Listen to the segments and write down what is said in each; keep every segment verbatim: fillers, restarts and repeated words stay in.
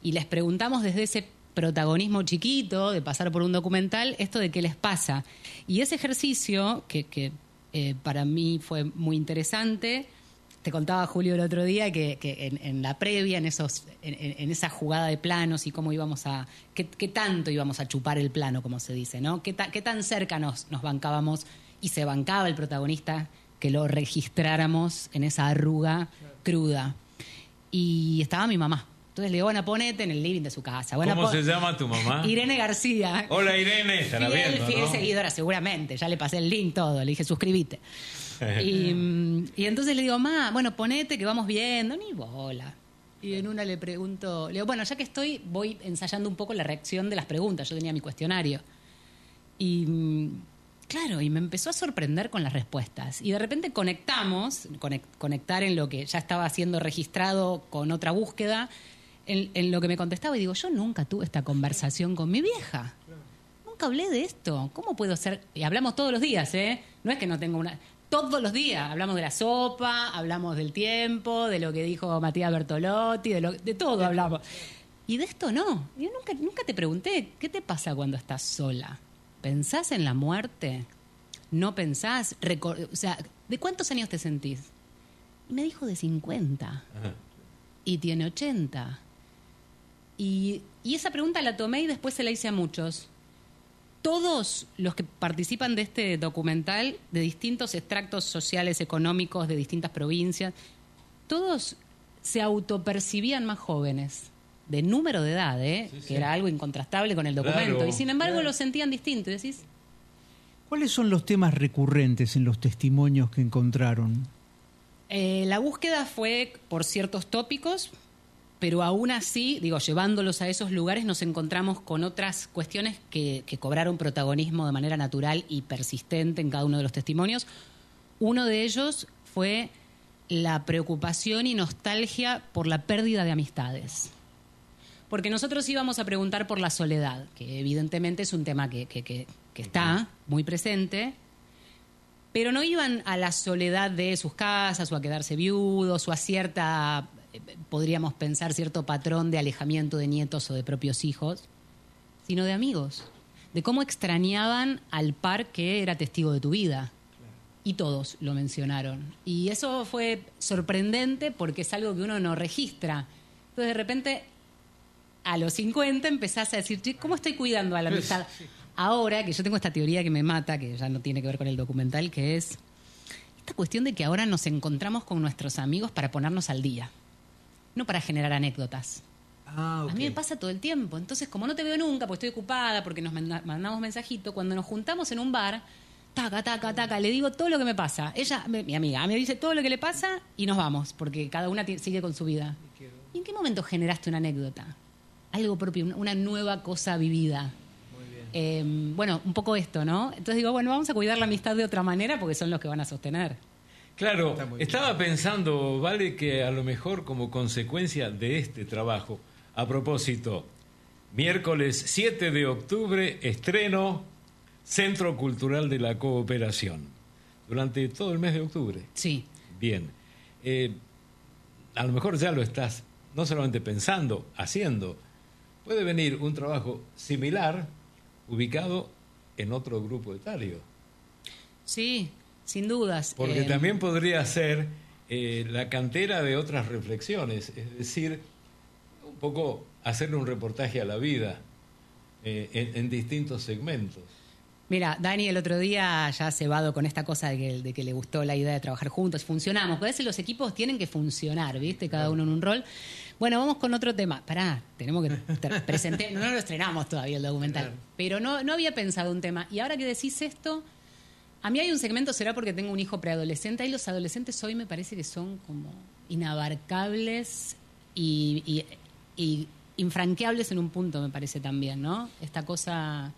y les preguntamos desde ese protagonismo chiquito de pasar por un documental esto de qué les pasa. Y ese ejercicio, que, que eh, para mí fue muy interesante, te contaba Julio el otro día que, que en, en la previa, en, esos, en, en esa jugada de planos y cómo íbamos a... Qué, qué tanto íbamos a chupar el plano, como se dice, ¿no? Qué, ta, qué tan cerca nos, nos bancábamos y se bancaba el protagonista que lo registráramos en esa arruga cruda. Y estaba mi mamá. Entonces le digo, bueno, ponete en el living de su casa. Bueno, ¿Cómo pon... se llama tu mamá? Irene García. Hola, Irene. Estará fiel, viendo, fiel ¿no? seguidora, seguramente. Ya le pasé el link, todo. Le dije, suscríbete. y, y entonces le digo, ma, bueno, ponete que vamos viendo. Ni bola. Y en una le pregunto, le digo, bueno, ya que estoy, voy ensayando un poco la reacción de las preguntas. Yo tenía mi cuestionario. Y... claro, y me empezó a sorprender con las respuestas. Y de repente conectamos, conect, conectar en lo que ya estaba siendo registrado con otra búsqueda, en, en lo que me contestaba. Y digo, yo nunca tuve esta conversación con mi vieja. Nunca hablé de esto. ¿Cómo puedo ser? Y hablamos todos los días, ¿eh? No es que no tengo una... Todos los días. Hablamos de la sopa, hablamos del tiempo, de lo que dijo Matías Bertolotti, de, lo, de todo hablamos. Y de esto no. Yo nunca, nunca te pregunté, ¿qué te pasa cuando estás sola? ¿Pensás en la muerte? ¿No pensás? Recor- o sea, ¿de cuántos años te sentís? Y me dijo de cincuenta. Ajá. Y tiene ochenta. Y, y esa pregunta la tomé y después se la hice a muchos. Todos los que participan de este documental, de distintos extractos sociales, económicos, de distintas provincias, todos se autopercibían más jóvenes. De número de edad, ¿eh? Sí, sí. Que era algo incontrastable con el documento. Claro, y sin embargo claro. Lo sentían distinto. ¿Y decís? ¿Cuáles son los temas recurrentes en los testimonios que encontraron? Eh, la búsqueda fue por ciertos tópicos, pero aún así, digo, llevándolos a esos lugares nos encontramos con otras cuestiones que, que cobraron protagonismo de manera natural y persistente en cada uno de los testimonios. Uno de ellos fue la preocupación y nostalgia por la pérdida de amistades. Porque nosotros íbamos a preguntar por la soledad, que evidentemente es un tema que, que, que, que está muy presente, pero no iban a la soledad de sus casas o a quedarse viudos o a cierta, podríamos pensar, cierto patrón de alejamiento de nietos o de propios hijos, sino de amigos, de cómo extrañaban al par que era testigo de tu vida. Y todos lo mencionaron. Y eso fue sorprendente porque es algo que uno no registra. Entonces, de repente... a los cincuenta empezás a decir, ¿cómo estoy cuidando a la amistad? Ahora, que yo tengo esta teoría que me mata, que ya no tiene que ver con el documental, que es esta cuestión de que ahora nos encontramos con nuestros amigos para ponernos al día, no para generar anécdotas. Ah, okay. A mí me pasa todo el tiempo. Entonces, como no te veo nunca, porque estoy ocupada, porque nos mandamos mensajito, cuando nos juntamos en un bar, taca, taca, taca, le digo todo lo que me pasa. Ella, mi amiga, me dice todo lo que le pasa y nos vamos, porque cada una t- sigue con su vida. ¿Y en qué momento generaste una anécdota? Algo propio, una nueva cosa vivida. Muy bien. Eh, bueno, un poco esto, ¿no? Entonces digo, bueno, vamos a cuidar la amistad de otra manera porque son los que van a sostener. Claro, estaba pensando, Vale, que a lo mejor como consecuencia de este trabajo, a propósito, miércoles siete de octubre, estreno Centro Cultural de la Cooperación. Durante todo el mes de octubre. Sí. Bien. Eh, a lo mejor ya lo estás no solamente pensando, haciendo. Puede venir un trabajo similar ubicado en otro grupo etario. Sí, sin dudas. Porque eh... también podría ser eh, la cantera de otras reflexiones, es decir, un poco hacerle un reportaje a la vida eh, en, en distintos segmentos. Mira, Dani el otro día ya cebado con esta cosa de que, de que le gustó la idea de trabajar juntos, funcionamos, porque a veces los equipos tienen que funcionar, ¿viste? Cada uno en un rol. Bueno, vamos con otro tema. Pará, tenemos que presentar, no, no lo estrenamos todavía el documental, claro. Pero no, no había pensado un tema. Y ahora que decís esto, a mí hay un segmento, será porque tengo un hijo preadolescente, ahí los adolescentes hoy me parece que son como inabarcables y, y, y infranqueables en un punto, me parece también, ¿no? Esta cosa...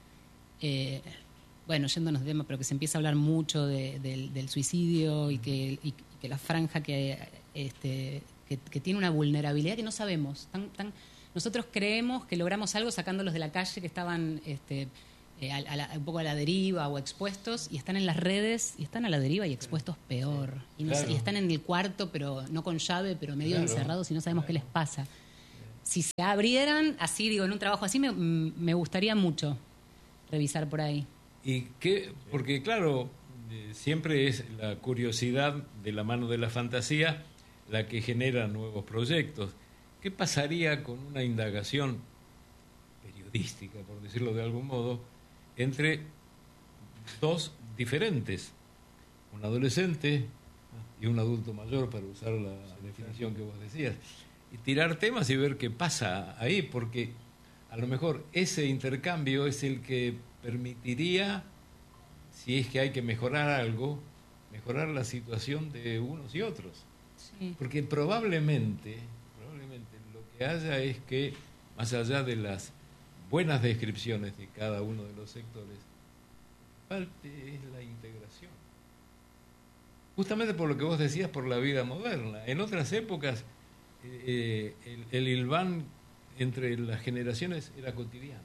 Eh, bueno, yéndonos de tema, pero que se empieza a hablar mucho de, de, del suicidio y que, y que la franja que, este, que, que tiene una vulnerabilidad que no sabemos. Tan, tan, nosotros creemos que logramos algo sacándolos de la calle que estaban este, eh, a, a la, un poco a la deriva o expuestos y están en las redes y están a la deriva y expuestos peor. Y, no, claro. Y están en el cuarto, pero no con llave, pero medio claro. encerrados y no sabemos claro. qué les pasa. si se abrieran así, digo, en un trabajo así, me, me gustaría mucho revisar por ahí. Y qué, porque claro, eh, siempre es la curiosidad de la mano de la fantasía la que genera nuevos proyectos. ¿Qué pasaría con una indagación periodística, por decirlo de algún modo, entre dos diferentes, un adolescente y un adulto mayor, para usar la definición que vos decías, y tirar temas y ver qué pasa ahí? Porque a lo mejor ese intercambio es el que permitiría, si es que hay que mejorar algo, mejorar la situación de unos y otros. Sí. Porque probablemente, probablemente lo que haya es que, más allá de las buenas descripciones de cada uno de los sectores, parte es la integración. Justamente por lo que vos decías, por la vida moderna. En otras épocas, eh, el, el hilván entre las generaciones era cotidiano.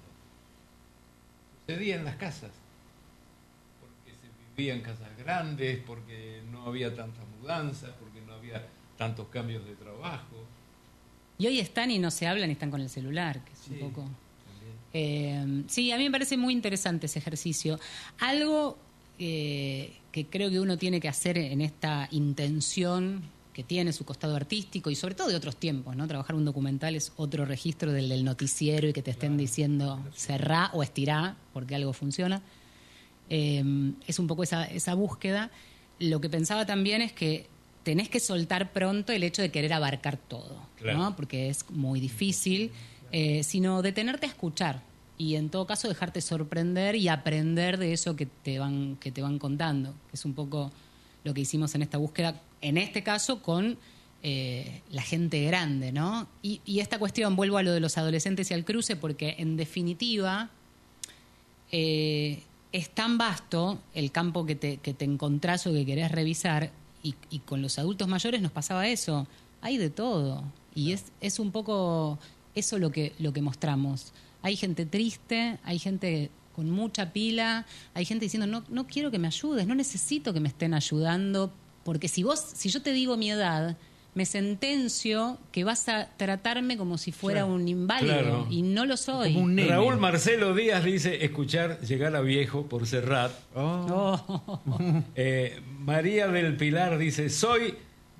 Sucedía en las casas, porque se vivía en casas grandes, porque no había tantas mudanzas, porque no había tantos cambios de trabajo. Y hoy están y no se hablan y están con el celular, que es Sí, un poco... Eh, sí, a mí me parece muy interesante ese ejercicio. Algo eh, que creo que uno tiene que hacer en esta intención que tiene su costado artístico y sobre todo de otros tiempos, ¿no? Trabajar un documental es otro registro del, del noticiero y que te estén Claro, diciendo cerrá o estirá porque algo funciona. Eh, es un poco esa, esa búsqueda. Lo que pensaba también es que tenés que soltar pronto el hecho de querer abarcar todo, claro, ¿no? Porque es muy difícil, eh, sino detenerte a escuchar y en todo caso dejarte sorprender y aprender de eso que te van, que te van contando, que es un poco lo que hicimos en esta búsqueda, en este caso con eh, la gente grande, ¿no? Y, y esta cuestión, vuelvo a lo de los adolescentes y al cruce, porque en definitiva eh, es tan vasto el campo que te, que te encontrás o que querés revisar, y, y con los adultos mayores nos pasaba eso, hay de todo, y es, es un poco eso lo que, lo que mostramos. Hay gente triste, hay gente con mucha pila, hay gente diciendo no, no quiero que me ayudes, no necesito que me estén ayudando, porque si vos, si yo te digo mi edad, me sentencio que vas a tratarme como si fuera claro, un inválido, claro, y no lo soy. Como un nene. Raúl Marcelo Díaz dice escuchar llegar a viejo por Serrat. Oh. Oh. Eh, María del Pilar dice soy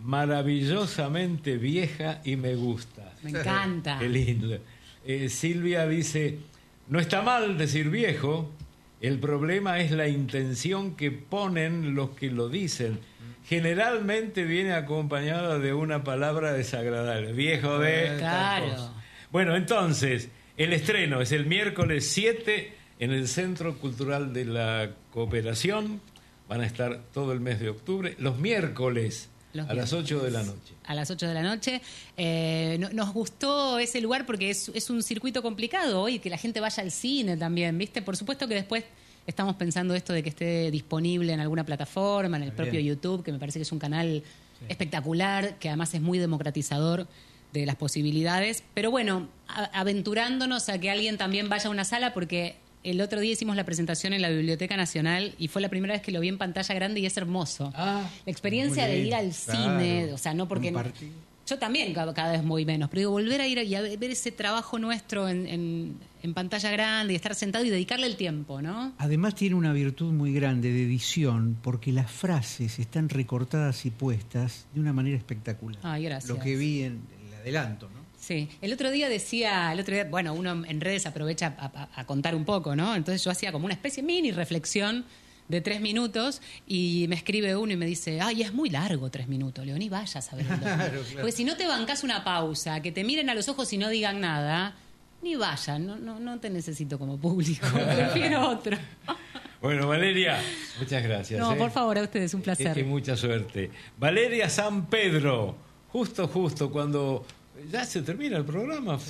maravillosamente vieja y me gusta. Me encanta. Qué lindo. Eh, Silvia dice no está mal decir viejo, el problema es la intención que ponen los que lo dicen. Generalmente viene acompañada de una palabra desagradable. Viejo de... Claro. Bueno, entonces, el estreno es el miércoles siete en el Centro Cultural de la Cooperación. Van a estar todo el mes de octubre. Los miércoles Los a las miércoles. ocho de la noche. A las ocho de la noche. Eh, no, nos gustó ese lugar porque es, es un circuito complicado hoy, que la gente vaya al cine también, ¿viste? Por supuesto que después estamos pensando esto de que esté disponible en alguna plataforma, en el propio YouTube, que me parece que es un canal sí. espectacular, que además es muy democratizador de las posibilidades. Pero bueno, a, aventurándonos a que alguien también vaya a una sala, porque el otro día hicimos la presentación en la Biblioteca Nacional y fue la primera vez que lo vi en pantalla grande y es hermoso. Ah, la experiencia de ir al claro, cine, o sea, no porque... compartir. Yo también cada, cada vez voy menos, pero digo, volver a ir y a ver ese trabajo nuestro en, en, en pantalla grande y estar sentado y dedicarle el tiempo, ¿no? Además tiene una virtud muy grande de edición, porque las frases están recortadas y puestas de una manera espectacular. Ay, gracias. Lo que vi en el adelanto, ¿no? Sí, el otro día decía, el otro día, bueno, uno en redes aprovecha a, a, a contar un poco, ¿no? Entonces yo hacía como una especie de mini reflexión de tres minutos y me escribe uno y me dice, ay, es muy largo tres minutos. Le digo, ni vayas a verlo. Claro, claro. Porque si no te bancás una pausa, que te miren a los ojos y no digan nada, ni vayan, no, no, no te necesito como público, prefiero otro. Bueno, Valeria, muchas gracias. No, ¿eh? por favor, a ustedes, un placer. Y, y mucha suerte. Valeria San Pedro, justo, justo, cuando ya se termina el programa.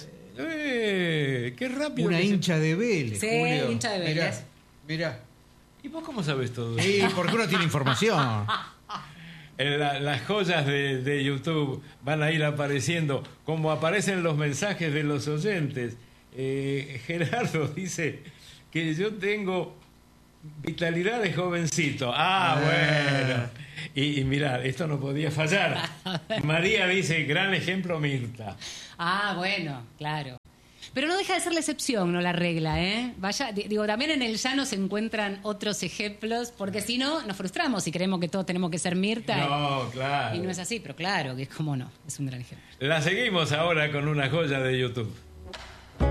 ¡Eh! ¡Qué rápido! Una hincha se... de Vélez, Sí, Julio. hincha de Vélez. Mirá. ¿Y vos cómo sabes todo Sí, eso? porque uno tiene información. La, las joyas de, de YouTube van a ir apareciendo, como aparecen los mensajes de los oyentes. Eh, Gerardo dice que yo tengo vitalidad de jovencito. Ah, bueno. Y, y mirá, esto no podía fallar. María dice, gran ejemplo Mirta. Ah, bueno, claro. Pero no deja de ser la excepción, no la regla, ¿eh? Vaya, digo, también en el llano se encuentran otros ejemplos, porque si no, nos frustramos y creemos que todos tenemos que ser Mirta. No, claro. Y no es así, pero claro, que es como no, es un gran ejemplo. La seguimos ahora con una joya de YouTube.